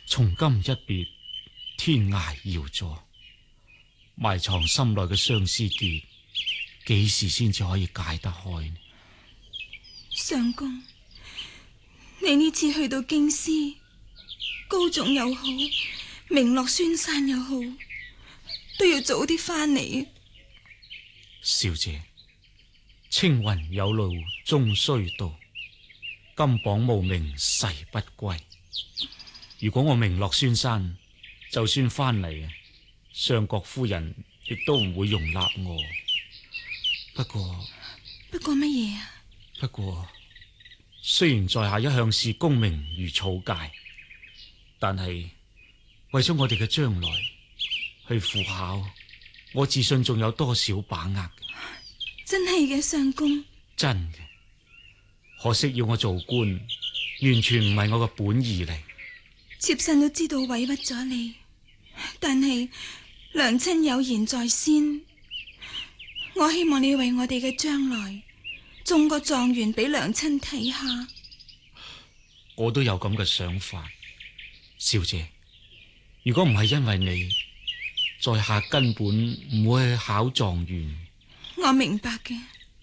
從今一別，天涯遙阻，埋藏心內嘅相思結，幾時先至可以解得開呢？ 相公，你呢次去到京師，高總又好，明樂孫山又好，都要早啲翻嚟。 小姐，青雲有路終須到，金榜無名誓不歸。如果我明樂孫山，就算翻嚟，相國夫人亦都唔會容納我。不過乜嘢啊？ 不過，雖然在下一向是功名如草芥，但係為咗我哋嘅將來去赴考，我自信仲有多少把握。 真係嘅，相公。 真嘅，可惜要我做官，完全唔係我嘅本意嚟。 妾身都知道委屈咗你，但係娘親有言在先，我希望你為我哋嘅將來中個狀元俾娘親睇下。 我都有咁嘅想法，小姐。如果唔係因為你，在下根本唔會去考狀元。 我明白嘅，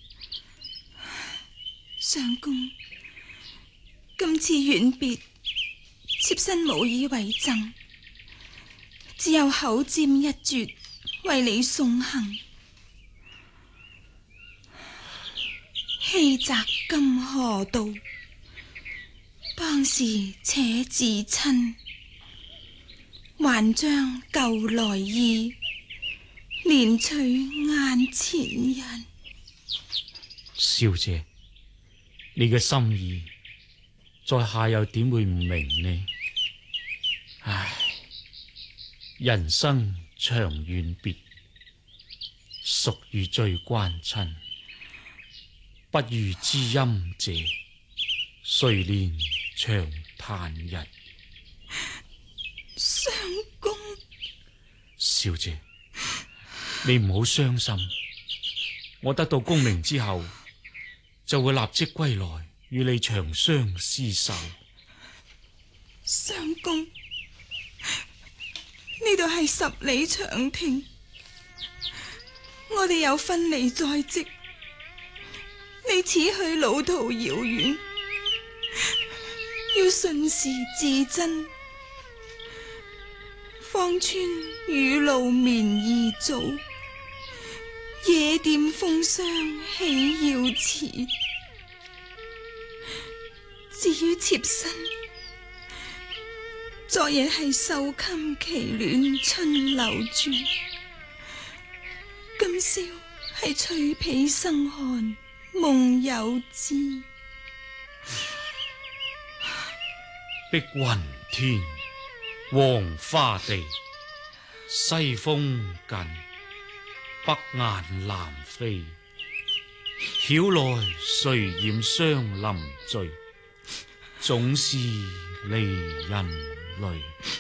相公，今次遠別，妾身無以為贈，只有口占一絕，為你送行。希擇今何道，當時且自親，還將舊來意，憐取眼前人。 小姐，你嘅心意，在下又點會唔明呢？唉，人生長遠別，屬於最關親，不如知音者，垂憐長嘆日。 相公， 小姐，你唔好傷心，我得到功名之後，就會立即歸來與你長相廝守。 相公，呢度係十里長亭，我哋有分離在即，你此去路途遙遠，要順時自珍。芳村雨露綿宜早，夜店風霜喜要遲。至於妾身，昨夜係秀衾奇戀春流轉，今宵係翠被生寒夢有知。 碧雲天，黃花地，西風近，北雁南飛。曉來誰染霜林醉，總是離人淚。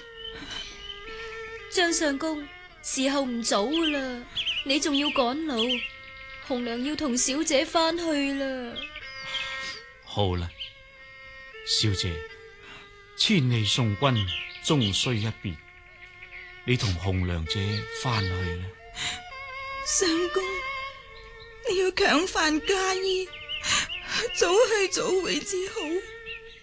張相公，時候唔早啦，你仲要趕路，紅娘要同小姐翻去啦。 好啦，小姐，千里送君終須一別，你同紅娘姐翻去啦。 相公，你要強犯家衣，早去早回至好。